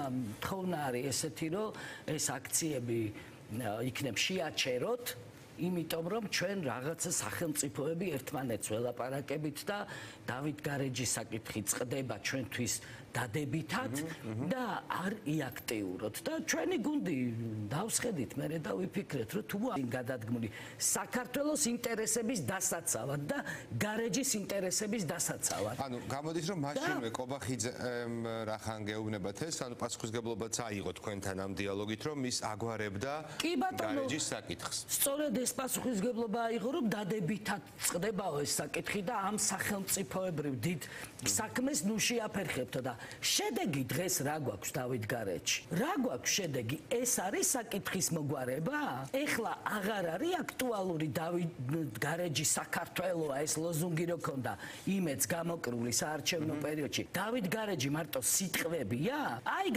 თხოვნა არის ესეთი, რომ ეს აქციები იქნებ შეაჩეროთ, იმიტომ რომ ჩვენ რაღაცა სახელმწიფოები ერთმანეთს ველაპარაკებით და დავით გარეჯის საკითხი წყდება ჩვენთვის დადებითად და არ იაქტიუროთ და ჩვენი გუნდი დავსხედით მე და ვიფიქრეთ რომ თუ გადადგმული საქართველოს ინტერესების დასაცავად და გარეჯის ინტერესების დასაცავად. ანუ გამოდის რომ მაშინვე კობახიძემ რახან გეუბნებათ ეს, ანუ პასუხისგებლობაც აიღო თქვენთან ამ დიალოგით რომ ის აგვარებდა გარეჯის საკითხს. სწორედ ეს პასუხისგებლობა აიღო რომ დადებითად წყდებაო ეს საკითხი და ამ სახელმწიფოებრივ დიდ საქმეს ნუ შეაფერხებთო და შედეგი დღეს რა გვაქვს დავით გარეჯში? რა გვაქვს შედეგი? ეს არის საკითხის მოგვარება? ეხლა აღარ არის აქტუალური დავით გარეჯი საქართველოა ეს ლოზუნგი რო ქონდა იმედს გამოკრული საარჩევნო პერიოდში. დავით გარეჯი მარტო სიტყვებია? აი